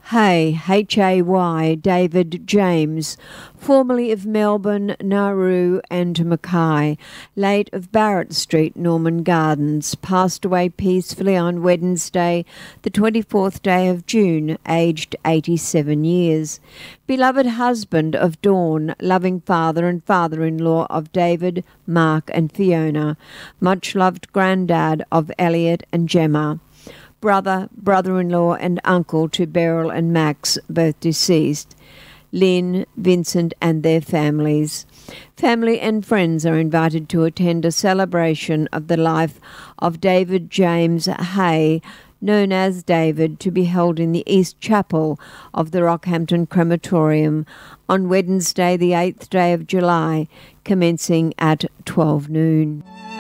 Hay, Hay, David James, formerly of Melbourne, Nauru and Mackay, late of Barrett Street, Norman Gardens, passed away peacefully on Wednesday, the 24th day of June, aged 87 years. Beloved husband of Dawn, loving father and father-in-law of David, Mark and Fiona, much-loved granddad of Elliot and Gemma, brother, brother-in-law and uncle to Beryl and Max, both deceased, Lynn, Vincent and their families. Family and friends are invited to attend a celebration of the life of David James Hay, known as David, to be held in the East Chapel of the Rockhampton Crematorium on Wednesday the 8th day of July, commencing at 12 noon.